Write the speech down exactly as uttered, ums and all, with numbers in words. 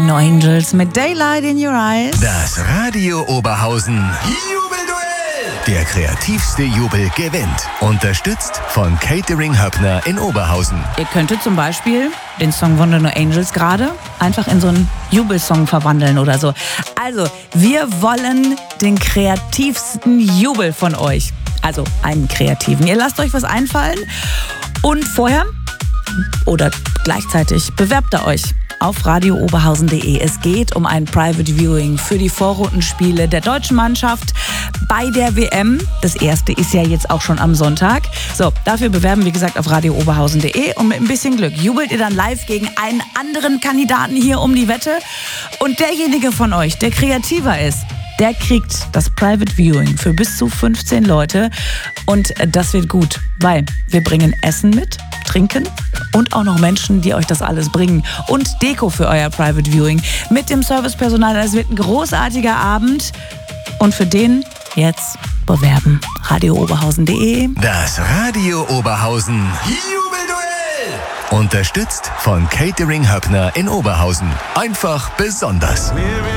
No Angels mit Daylight in Your Eyes. Das Radio Oberhausen Jubelduell. Der kreativste Jubel gewinnt. Unterstützt von Catering Höppner in Oberhausen. Ihr könntet zum Beispiel den Song von No Angels gerade einfach in so einen Jubelsong verwandeln oder so. Also, wir wollen den kreativsten Jubel von euch. Also einen kreativen. Ihr lasst euch was einfallen und vorher oder gleichzeitig bewerbt ihr euch auf radio oberhausen punkt de. Es geht um ein Private Viewing für die Vorrundenspiele der deutschen Mannschaft bei der W M. Das erste ist ja jetzt auch schon am Sonntag. So, dafür bewerben, wie gesagt, auf radio oberhausen punkt de und mit ein bisschen Glück jubelt ihr dann live gegen einen anderen Kandidaten hier um die Wette. Und derjenige von euch, der kreativer ist, der kriegt das Private Viewing für bis zu fünfzehn Leute. Und das wird gut, weil wir bringen Essen mit, Trinken und auch noch Menschen, die euch das alles bringen. Und Deko für euer Private Viewing mit dem Servicepersonal. Das wird ein großartiger Abend. Und für den jetzt bewerben. radio oberhausen punkt de. Das Radio Oberhausen Jubelduell. Unterstützt von Catering Höppner in Oberhausen. Einfach besonders.